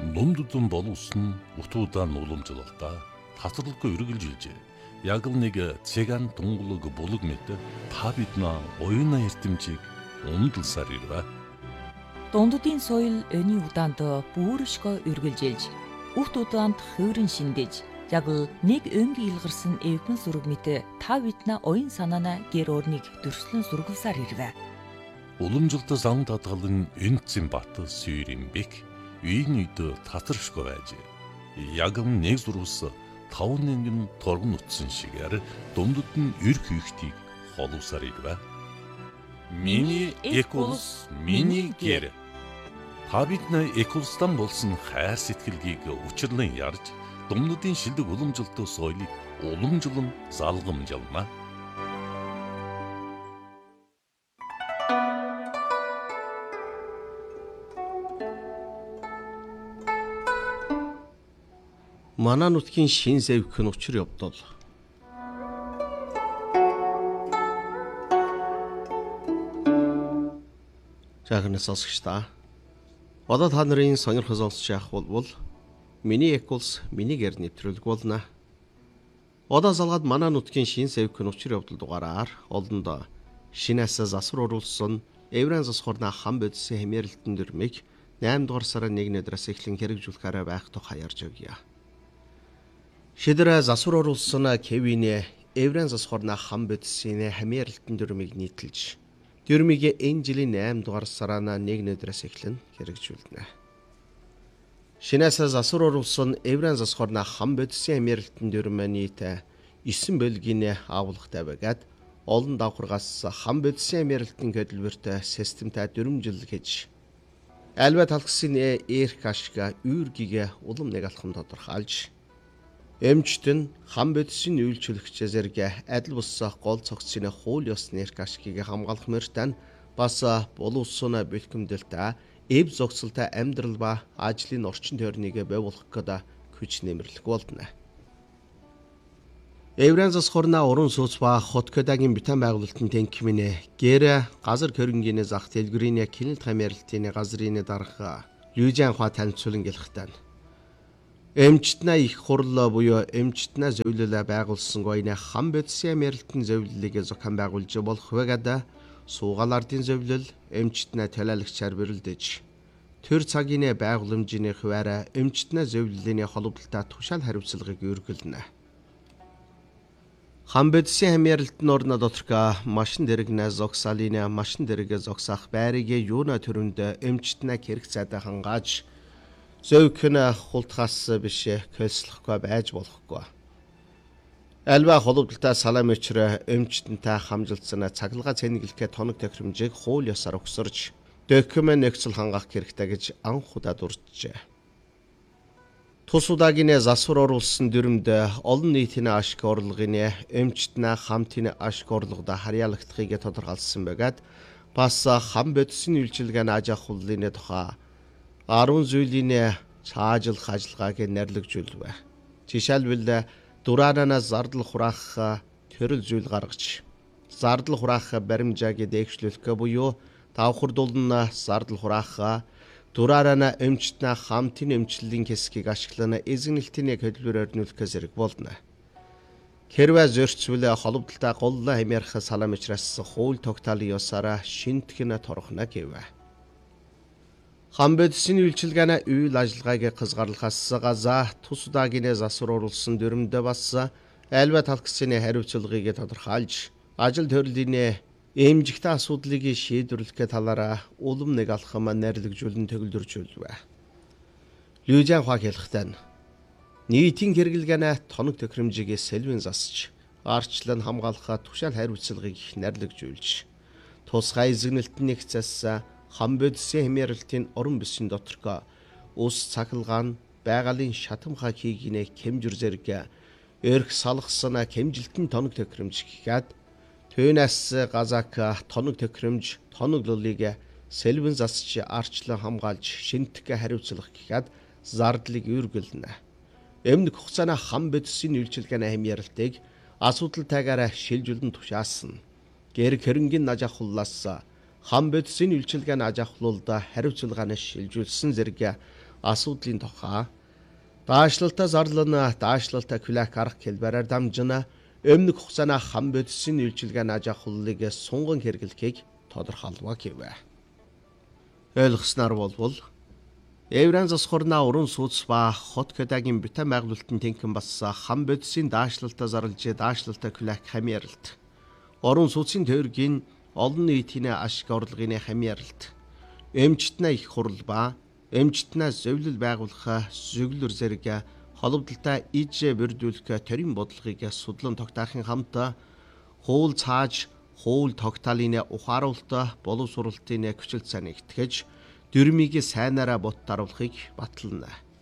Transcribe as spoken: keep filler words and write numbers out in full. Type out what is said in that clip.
Ном болуулсан утуудаа нууламжлахдаа татварлахгүй үргэлжилжээ. Яг л нэг цэган тунгалаг булаг мэт та биднаа оюуна эрдэмжийг умдалсаар ирвэ. Дунддын соёл өний удаанд бүршгөө үргэлжилж, үхт удаанд хувирын шиндэж, яг л нэг өнгийн илгарсан эвгэн сүрэг мэт та биднаа оюун санаана гэр орныг дөрслөн сургалсаар ирвэ. Уламжлалт зам татгалан энцэн бат сүйрэмбек үйн үйд татаршгүй байж. Яг нэг зурвас таван нэнгэн торгон утсан шигээр дундад нь эр хийхтийг холуусаар ирвэ. Миний экулс, миний гэр. Та биднээ экулстан болсон хайр сэтгэлгийг учирлан ярьж, дундадын шилдэг уламжлалт соёлыг уламжлан залгамжлана. Манай нутгийн шин зэвх нь учир явдал. Жагнас сонсогч та. Одоо та нарын сонирхол сонсож явах бол миний экулс, миний гэр нэвтрүүлэг болно. Одоо залгаад манай нутгийн шин зэвх нь учир явдал дугаараар олондоо шинээс засвар оруулсан Еврен засхорна хан бодисын хэмээрэлтэн дүрмийг наймд дугаар сарын нэгний өдрөөс эхлэн хэрэгжүүлэхээр байх тухай ярьж өгье. Шидэрэ засвар оруулсан Кевине Еврен засхорна хан бодисын хэмээрэлтэн дүрмийг нийтэлж дүрмийг энэ жилийн наймд дугаар сарын нэгний өдрөөс эхлэн хэрэгжүүлнэ. Шинээс засвар оруулсан Еврен засхорна хан бодисын хэмээрэлтэн дүрм нийт есөн бөлгийн агуулгатай байгаад олон давхаргаас хан бодисын хэмээрэлтэн хөдөлмөрт системтэй дүрмжил гэж альва талхсын эрх ашиг үүргийг улам нэг алхам тодорхойлж эмчт нь хан бодисын үйлчлэгч зэрэг адил бус гол цогцны хууль ёсны эрх ашгийг хамгаалах мөртөө бас боловсон бэлтгэмдэлтэй эв зогсолтой амьдрал ба ажлын орчин тойрныг байгуулах гэдэг хүч нэмэрлэх болно. Еврен засхорна уран сууц ба хоткодагийн битэн байгуулалтын тэнхимэн гэр газар хөрөнгөний зах дэлгүүрийн кинэлт хамааралтын газрын дарга Лүжэн хаа танилцуулан гэлэхтэн. Эмчтнаа их хурл буюу эмчтнаа зөвлөлөө байгуулсан гоёны хан бодисын хамааралтын зөвлөлийг зохион байгуулж болох байгаад суугаалардын зөвлөл эмчтнаа талаалагчаар бэрэлдэж төр цагийн байгууламжийн хуваараа эмчтнаа зөвлөлийн холбогдолтой тушаал хариуцлагыг өргөлнө. Хан бодисын хамааралтын орно доторх машин дэрэгнэ зогсаалын машин дэрэг зогсаах байрыг юуна төрөнд эмчтнаа хэрэг цайдаа хангааж зөөхөн хултгаас биш көлслөхгүй байж болохгүй. Альва холбогдолтой салам өчрө эмчтэнтэй хамжилсан цахилгаан цэнгэлгээ тоног тохиромжийг хууль ёсоор өгсөрж документ нөхцөл хангах хэрэгтэй гэж анх удаа дурджээ. Тус удаагийн засвар оруулсан дүрмд олон нийтийн ашиг орлогын эмчтнээ хамтын ашиг орлогод харьяалагдахыг тодорхойлсон байгаад бас хан бодисын үйлчилгээний аж ахуйлын тухай арван зүйлийн цаажилах ажиллагааг нэрлэгжүүлвэ. Жишээлбэл дурааранаас зардал хураах төрөл зүйл гаргаж, зардал хураах баримжааг дэвшлүүлэх буюу давхардуулна зардал хураах дураараа эмчтнээ хамтын эмчиллийн хэсгийг ашиглана эзэгнэлтийн хөдөлгөөр өрнүүлэх зэрэг болно. Хэрвээ зөрчил холбогдолтой гол хэмээрх салам учраас хууль тогтоолын ёсоор шинтгэн торохно гэвэ. Хан бодисын үйлчилгээний үйл ажиллагааг хязгаарлахаас газа тус удаагийн засвар оруулсан дүрмдээ бас альва талхсны хариуцлагыг тодорхойлж ажил төрлийн эмжигтэй асуудлыг шийдвэрлэх талаараа улам нэг алхам нэрлэгжүүлэн төгөлдржүүлвэ. Лүжэн хаа хэлэхдээ нийтийн хэрэглэгээний тоног тохиромжийг сэлвэн засч арчлан хамгаалах тушаал хариуцлагыг нэрлэгжүүлж тусгай эзэгнэлтний хэсэс хан бодисын хэмээрэлтийн орон бүсийн доторх ус цахилгаан байгалийн шатамхай хийгинэ хэмжир зэрэг эрх салгасан хэмжилтэн тоног тохиромж гэхэд түүнээс газак тоног тохиромж тоноглолыг сэлвэн засч арчлан хамгаалж шинтгэ хариуцлах гэхэд зардлыг үргэлнэ. Эмнэг хугацааны хан бодисын үйлчилгээний хэмээрэлтийг асуудалтайгаар шилжүүлэн тушаасан. Гэр хөрөнгөний аж ахуйлаас хан бодисын үйлчилгээний аж ахуйлд хариуцлагааны шилжүүлсэн зэрэг асуудлын тухай даашлалтаа зарлана даашлалтаа күлэк арга хэлбэрээр дамжина өмнөх хугацааны хам бодисын үйлчилгээ нааж ахууллыг сунган хэрэглэхийг тодорхойлвоо гэвэ. Ойлгосноор болвол Евран засхурна уран сууц ба хот кэдагийн битэн байгуулалтын тэнхэн бас хам бодисын даашлалтаа зарлж даашлалтаа күлэк хамьяаралт. Орон сууцын тойргийн олон нийтийн ашиг орлогын хамьяаралт. Эмчтнээ их хурал ба эмчтнээ зөвлөл байгуулах зөвлөр зэрэг холбогдолтой иж бүрдүүлэх төрийн бодлогыг судлан тогтоохын хамт хууль цааж хууль тогтоолын ухааруулалт боловсруулалтын хүчил цааныг итгэж дөрмийг сайнаараа бот даруулахыг батлана.